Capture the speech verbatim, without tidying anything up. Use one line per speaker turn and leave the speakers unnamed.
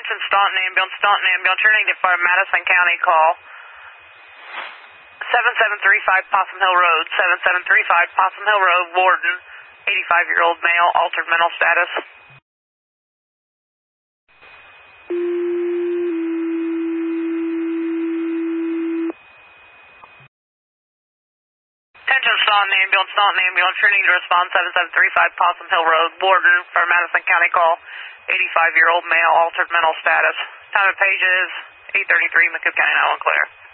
Attention, Staunton ambulance, Staunton ambulance, you're needed for a Madison County call. seven seven three five Possum Hill Road, seven seven three five Possum Hill Road, Warden, eighty-five-year-old male, altered mental status. Attention, Staunton ambulance, Staunton ambulance, you're needed to respond seven seven three five Possum Hill Road, Warden, for a Madison County call, eighty-five-year-old male, altered mental status. Time of page is eight thirty-three, McCook County, now unclear.